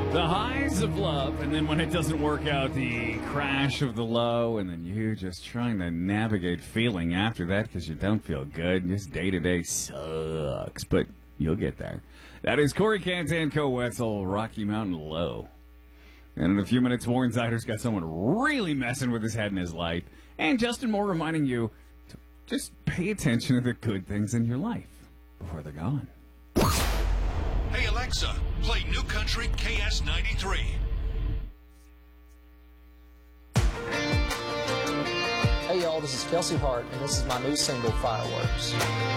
The highs of love, and then when it doesn't work out, the crash of the low, and then you just trying to navigate feeling after that because you don't feel good. Just day-to-day sucks, but you'll get there. That is Corey Cantan, Co-Wetzel, Rocky Mountain Low. And in a few minutes, Warren Zeider's got someone really messing with his head in his life. And Justin Moore reminding you to just pay attention to the good things in your life before they're gone. Hey, Alexa, play New Country KS93. Hey, y'all, this is Kelsey Hart, and this is my new single, Fireworks.